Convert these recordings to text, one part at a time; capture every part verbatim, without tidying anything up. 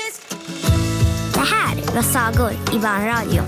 Det här var sagor i Barnradion.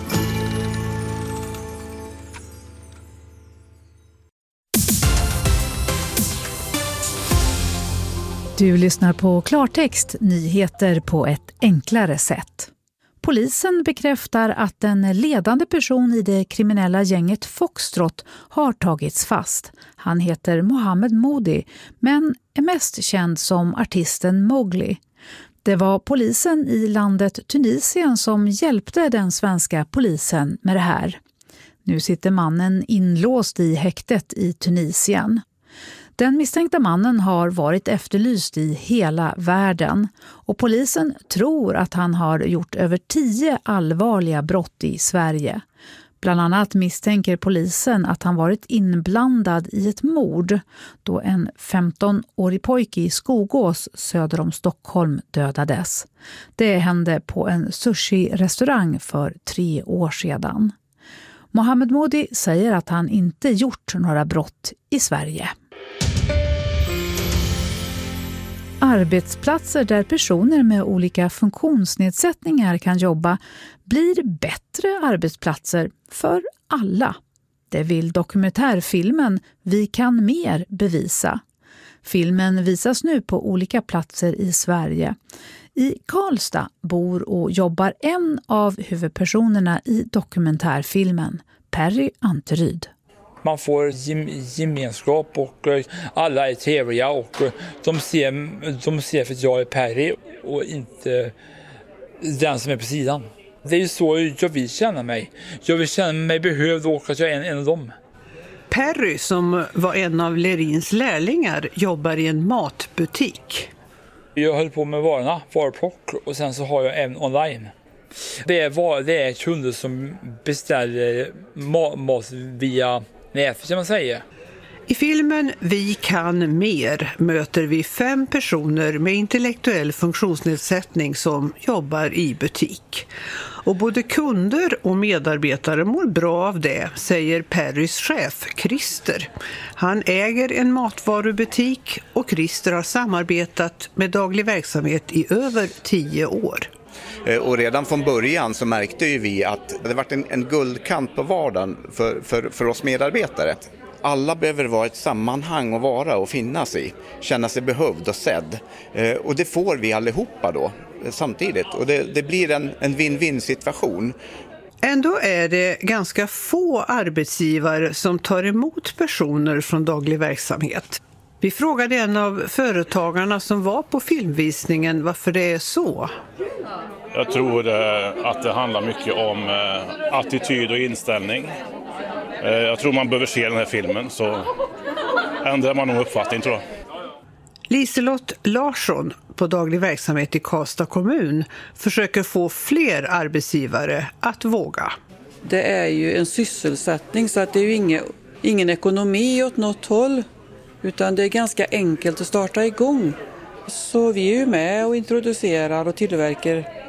Du lyssnar på Klartext, nyheter på ett enklare sätt. Polisen bekräftar att en ledande person i det kriminella gänget Foxtrot har tagits fast. Han heter Mohammed Modi, men är mest känd som artisten Mowgli. Det var polisen i landet Tunisien som hjälpte den svenska polisen med det här. Nu sitter mannen inlåst i häktet i Tunisien. Den misstänkta mannen har varit efterlyst i hela världen och polisen tror att han har gjort över tio allvarliga brott i Sverige. Bland annat misstänker polisen att han varit inblandad i ett mord då en femtonårig pojke i Skogås söder om Stockholm dödades. Det hände på en sushi-restaurang för tre år sedan. Mohammed Modi säger att han inte gjort några brott i Sverige. Arbetsplatser där personer med olika funktionsnedsättningar kan jobba blir bättre arbetsplatser för alla. Det vill dokumentärfilmen Vi kan mer bevisa. Filmen visas nu på olika platser i Sverige. I Karlstad bor och jobbar en av huvudpersonerna i dokumentärfilmen, Perry Anteryd. Man får gemenskap och alla är trevliga och de ser, de ser för att jag är Perry och inte den som är på sidan. Det är ju så jag vill känna mig. Jag vill känna mig behövd och att jag är en, en av dem. Perry, som var en av Lerins lärlingar, jobbar i en matbutik. Jag höll på med varorna, varuplock, och sen så har jag även online. Det är, det är kunder som beställer mat via nätet, kan man säga. I filmen Vi kan mer möter vi fem personer med intellektuell funktionsnedsättning som jobbar i butik. Och både kunder och medarbetare mår bra av det, säger Perrys chef Christer. Han äger en matvarubutik och Christer har samarbetat med daglig verksamhet i över tio år. Och redan från början så märkte ju vi att det varit en, en guldkant på vardagen för, för, för oss medarbetare. Alla behöver vara ett sammanhang att vara och finnas i, känna sig behövd och sedd. Eh, och det får vi allihopa då samtidigt. Och det, det blir en, en win-win situation. Ändå är det ganska få arbetsgivare som tar emot personer från daglig verksamhet. Vi frågade en av företagarna som var på filmvisningen varför det är så. Jag tror eh, att det handlar mycket om eh, attityd och inställning. Eh, jag tror man behöver se den här filmen så ändrar man nog uppfattning, tror jag. Liselott Larsson på daglig verksamhet i Karlstad kommun försöker få fler arbetsgivare att våga. Det är ju en sysselsättning så att det är ju ingen, ingen ekonomi åt något håll utan det är ganska enkelt att starta igång. Så vi är ju med och introducerar och tillverkar